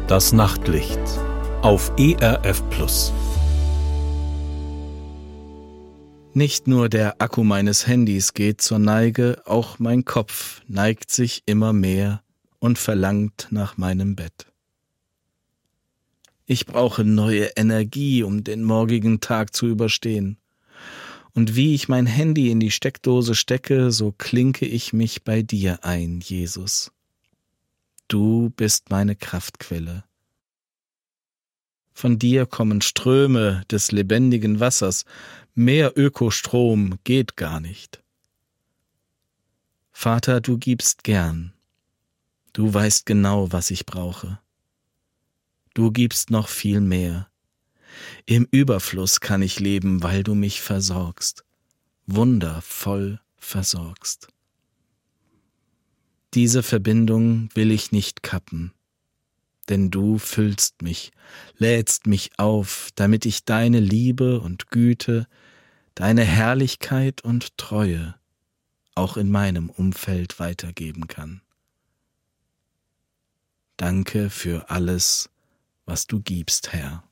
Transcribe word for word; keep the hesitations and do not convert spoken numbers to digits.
Das Nachtlicht auf E R F Plus. Nicht nur der Akku meines Handys geht zur Neige, auch mein Kopf neigt sich immer mehr und verlangt nach meinem Bett. Ich brauche neue Energie, um den morgigen Tag zu überstehen. Und wie ich mein Handy in die Steckdose stecke, so klinke ich mich bei dir ein, Jesus. Du bist meine Kraftquelle. Von dir kommen Ströme des lebendigen Wassers. Mehr Ökostrom geht gar nicht. Vater, du gibst gern. Du weißt genau, was ich brauche. Du gibst noch viel mehr. Im Überfluss kann ich leben, weil du mich versorgst. Wundervoll versorgst. Diese Verbindung will ich nicht kappen, denn du füllst mich, lädst mich auf, damit ich deine Liebe und Güte, deine Herrlichkeit und Treue auch in meinem Umfeld weitergeben kann. Danke für alles, was du gibst, Herr.